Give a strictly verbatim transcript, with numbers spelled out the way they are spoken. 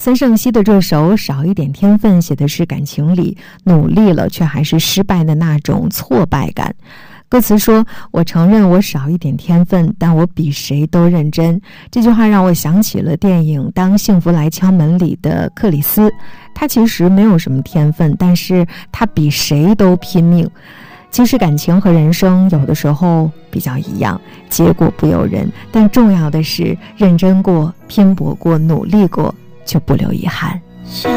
孙盛希的这首《少一点天分》写的是感情里努力了却还是失败的那种挫败感。歌词说，我承认我少一点天分，但我比谁都认真。这句话让我想起了电影《当幸福来敲门》里的克里斯，他其实没有什么天分，但是他比谁都拼命。其实感情和人生有的时候比较一样，结果不由人，但重要的是认真过、拼搏过、努力过，就不留遗憾。